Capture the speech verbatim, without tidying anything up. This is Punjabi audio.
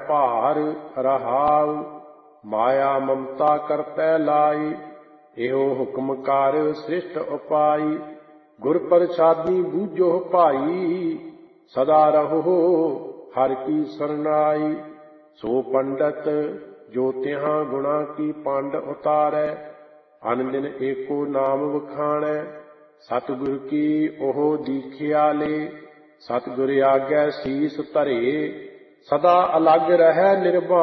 ਭਾਰ ਰਹਾਉ। ਮਾਇਆ ਮਮਤਾ ਕਰਤੈ ਲਾਈ, ਇਹੋ ਹੁਕਮ ਕਰ ਸ੍ਰਿਸ਼ਟ ਉਪਾਈ। ਗੁਰ ਪ੍ਰਸਾਦੀ ਬੂਝੋ ਭਾਈ, ਸਦਾ ਰਹੋ ਹਰਿ ਕੀ ਸਰਨਾਈ। ਸੋ ਪੰਡਤ ਜੋ ਤਿਹਾਂ ਗੁਣਾ ਕੀ ਪੰਡ ਉਤਾਰੈ, ਅਨ ਦਿਨ ਏਕੋ ਨਾਮ ਵਖਾਣੈ। ਸਤਿਗੁਰ ਕੀ ਉਹ ਦੀਖਿਆ ਲੇ, ਸਤਿਗੁਰ ਆਗੈ ਸੀਸ ਧਰੇ। ਸਦਾ ਅਲਗ ਰਹੈ ਨਿਰਭਉ,